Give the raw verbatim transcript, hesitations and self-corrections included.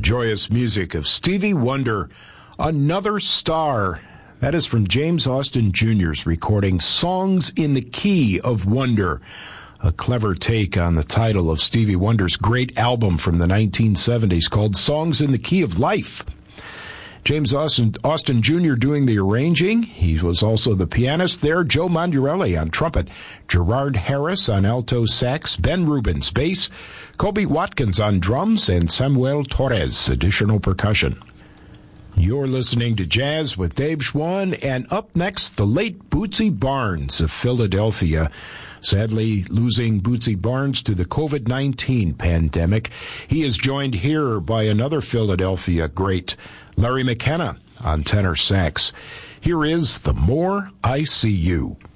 joyous music of Stevie Wonder, Another Star. That is from James Austin Junior's recording Songs in the Key of Wonder, a clever take on the title of Stevie Wonder's great album from the nineteen seventies called Songs in the Key of Life. James Austin, Austin Junior doing the arranging. He was also the pianist there. Joe Mondurelli on trumpet, Gerard Harris on alto sax, Ben Rubens bass, Kobe Watkins on drums, and Samuel Torres additional percussion. You're listening to Jazz with Dave Schwann, and up next, the late Bootsy Barnes of Philadelphia. Sadly, losing Bootsy Barnes to the covid nineteen pandemic. He is joined here by another Philadelphia great, Larry McKenna on tenor sax. Here is The More I See You.